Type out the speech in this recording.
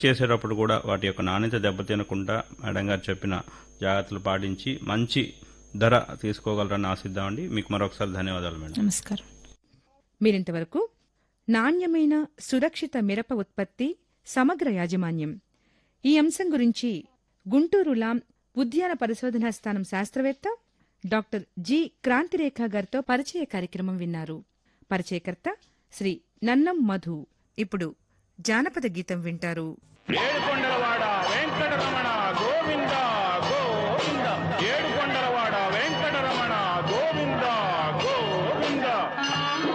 చేసేటప్పుడు కూడా వాటి యొక్క నాణ్యత దెబ్బతినకుండా మేడం గారు చెప్పిన జాగ్రత్తలు పాటించి మంచి ధర తీసుకోగలరని ఆశిద్దామండి. మీకు మరొకసారి ధన్యవాదాలు మేడం. నమస్కారం. మీరింతవరకు నాణ్యమైన సురక్షిత మిరప ఉత్పత్తి సమగ్ర యాజమాన్యం ఈ అంశం గురించి గుంటూరు లాం ఉద్యాన పరిశోధనా స్థానం శాస్త్రవేత్త డాక్టర్ జి క్రాంతిరేఖ గారితో పరిచయ కార్యక్రమం విన్నారు. పరిచయకర్త శ్రీ నన్నం మధు. ఇప్పుడు జానపద గీతం వింటారు. ఏడుకొండలవాడ వెంకటరమణ గోవింద గోవింద.